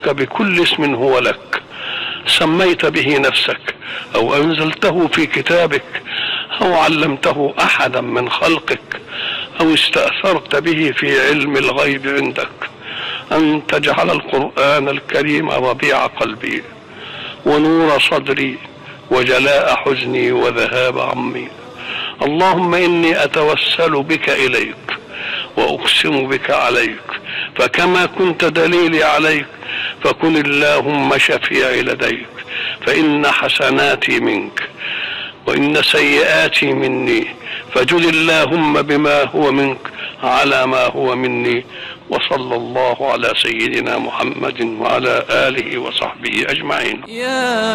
بكل اسم هو لك سميت به نفسك أو أنزلته في كتابك أو علمته أحدا من خلقك أو استأثرت به في علم الغيب عندك أن تجعل القرآن الكريم ربيع قلبي ونور صدري وجلاء حزني وذهاب همي. اللهم إني أتوسل بك إليك وأقسم بك عليك، فكما كنت دليلي عليك فكن اللهم شفيعي لديك، فإن حسناتي منك وإن سيئاتي مني، فجد اللهم بما هو منك على ما هو مني. وصلى الله على سيدنا محمد وعلى آله وصحبه أجمعين.